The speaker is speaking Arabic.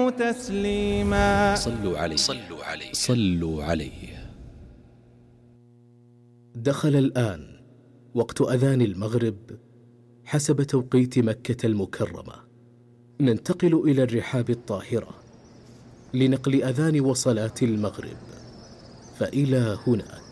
وسلموا تسليما. صلوا عليه صلوا عليه صلوا عليه. دخل الآن وقت أذان المغرب حسب توقيت مكة المكرمة. ننتقل إلى الرحاب الطاهرة لنقل أذان وصلاة المغرب، فإلى هناك.